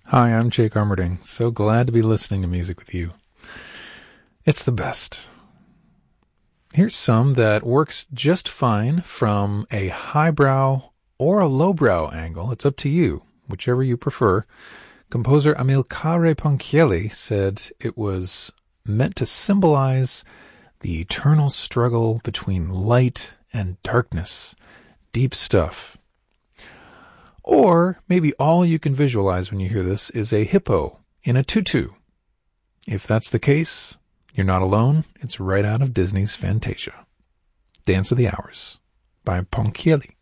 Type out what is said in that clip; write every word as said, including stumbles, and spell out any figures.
Hi, I'm Jake Armerding. So glad to be listening to music with you. It's the best. Here's some that works just fine from a highbrow or a lowbrow angle. It's up to you, whichever you prefer. Composer Amilcare Ponchielli said it was meant to symbolize the eternal struggle between light and darkness. Deep stuff. Or maybe all you can visualize when you hear this is a hippo in a tutu. If that's the case, you're not alone. It's right out of Disney's Fantasia. Dance of the Hours by Ponchielli.